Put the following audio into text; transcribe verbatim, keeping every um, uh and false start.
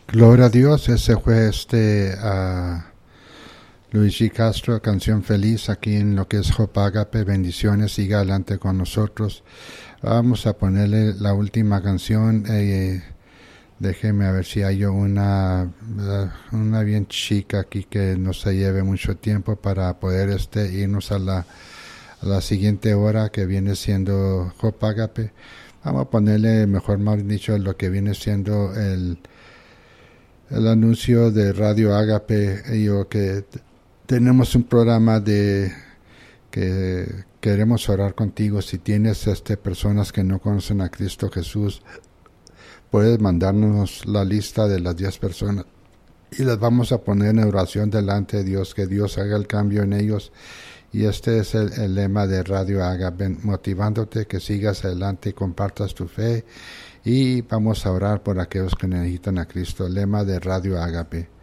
Gloria a Dios, ese fue este uh, Luigi Castro, Canción Feliz, aquí en lo que es Hope Agape. Bendiciones, siga adelante con nosotros. Vamos a ponerle la última canción. Eh, déjeme a ver si hay una, una bien chica aquí que no se lleve mucho tiempo para poder este irnos a la, a la siguiente hora que viene siendo Hope Agape. Vamos a ponerle, mejor más dicho, lo que viene siendo el el anuncio de Radio Agape. Yo que t- tenemos un programa de que queremos orar contigo. Si tienes este personas que no conocen a Cristo Jesús, puedes mandarnos la lista de las diez personas y las vamos a poner en oración delante de Dios, que Dios haga el cambio en ellos. Y este es el, el lema de Radio Agape, motivándote que sigas adelante y compartas tu fe. Y vamos a orar por aquellos que necesitan a Cristo. El lema de Radio Agape.